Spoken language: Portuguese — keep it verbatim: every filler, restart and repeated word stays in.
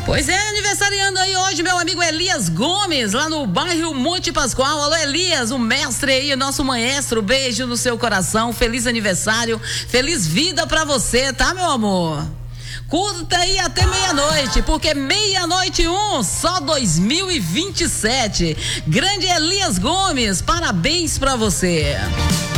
Pois é, aniversariando aí hoje meu amigo Elias Gomes, lá no bairro Monte Pascoal. Alô, Elias, o mestre aí, o nosso maestro, beijo no seu coração, feliz aniversário, feliz vida pra você, tá, meu amor? Curta aí até meia-noite, porque meia-noite um, só dois mil e vinte e sete. Grande Elias Gomes, parabéns pra você.